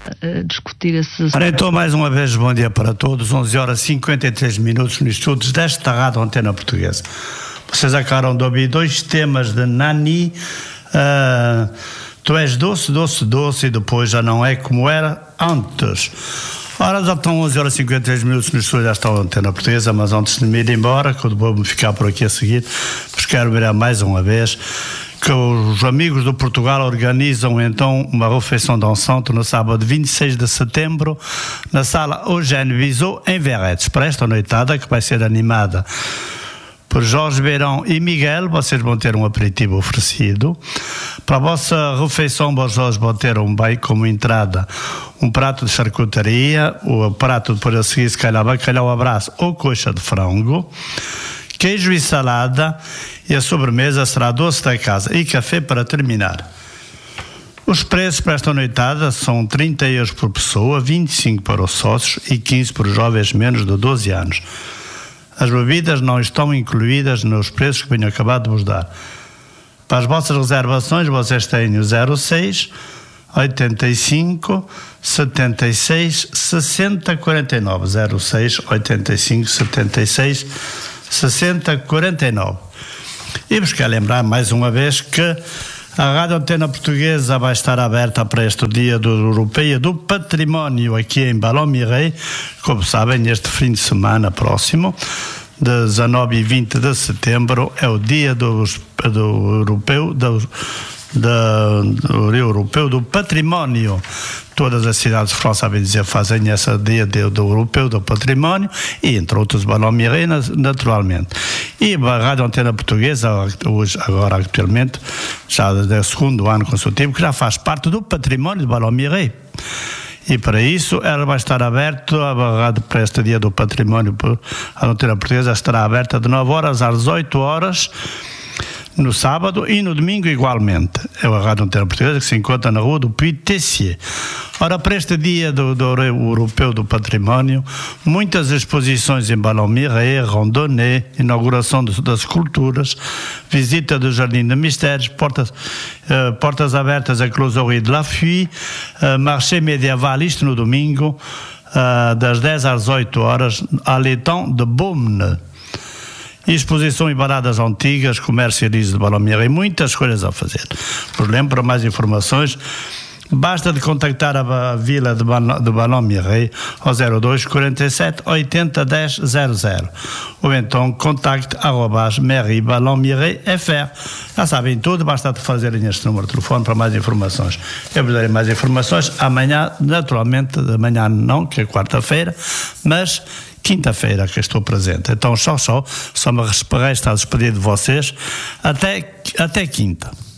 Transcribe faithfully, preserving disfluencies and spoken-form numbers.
uh, discutir esses... Ora, então, mais uma vez, bom dia para todos, onze horas e cinquenta e três minutos nos estudos desta Rádio Antena Portuguesa. Vocês acabaram de ouvir dois temas de Nani, uh, Tu és doce, doce, doce, e depois já não é como era antes. Ora, já estão onze horas e cinquenta e três minutos no estúdio desta Antena Portuguesa, mas antes de me ir embora, que eu vou-me ficar por aqui a seguir, vos quero ver mais uma vez que os amigos do Portugal organizam então uma refeição dançante no sábado vinte e seis de setembro na sala Eugène Bizot em Verretes, para esta noitada que vai ser animada por Jorge Beirão e Miguel. Vocês vão ter um aperitivo oferecido. Para a vossa refeição, vocês vão ter um bem como entrada, um prato de charcutaria, o prato depois a seguir, se calhar, bacalhau à brás ou coxa de frango, queijo e salada, e a sobremesa será doce da casa e café para terminar. Os preços para esta noitada são trinta euros por pessoa, vinte e cinco para os sócios e quinze para os jovens menos de doze anos. As bebidas não estão incluídas nos preços que venho acabado de vos dar. Para as vossas reservações, vocês têm o zero seis, oitenta e cinco, setenta e seis, sessenta, quarenta e nove. zero seis, oitenta e cinco, setenta e seis, sessenta, quarenta e nove. E vos quero lembrar mais uma vez que a Rádio Antena Portuguesa vai estar aberta para este Dia do Europeu do Património aqui em Ballon-Mirey, como sabem, este fim de semana próximo, de dezanove e vinte de setembro, é o Dia do, do Europeu do, do Europeu do Património. Todas as cidades de França, a bem dizer, fazem esse dia do, do Europeu do Património e, entre outros, Ballon-Mirey, naturalmente. E a Rádio Antena Portuguesa, hoje, agora actualmente, já desde o segundo ano consecutivo, que já faz parte do património de Ballon-Mirey. E para isso, ela vai estar aberta, a rádio para este Dia do Património, a Antena Portuguesa estará aberta de nove horas às dezoito horas, no sábado e no domingo igualmente. É a Rádio Antena Portuguesa que se encontra na rua do Puy-Tessier. Ora, para este dia do, do Europeu do Património, muitas exposições em Ballon-Mirey, randonnée, inauguração de, das esculturas, visita do Jardim de Mistérios, portas, uh, portas abertas à Closerie de la Fuie, uh, marché medieval, isto no domingo, uh, das dez às dezoito horas, à l'étang de Beaune. Exposição e baladas antigas, comércio e de Ballon-Mirey, muitas coisas a fazer. Por lembro, para mais informações, basta de contactar a vila de Ballon-Mirey ao zero dois, quarenta e sete, oitenta, dez, zero zero, ou então contacte arrobas mairie ballon mirey ponto f r. Já sabem tudo, basta de fazerem este número de telefone para mais informações. Eu vos darei mais informações amanhã, naturalmente, amanhã não, que é quarta-feira, mas quinta-feira que estou presente. Então, só, só, só me resta a despedir de vocês até, até quinta.